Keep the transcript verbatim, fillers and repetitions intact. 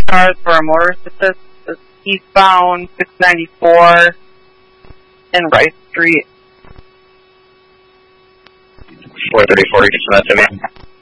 cars for a motorist assist is eastbound six ninety-four in Rice Street. four thirty-four, you can send that to me.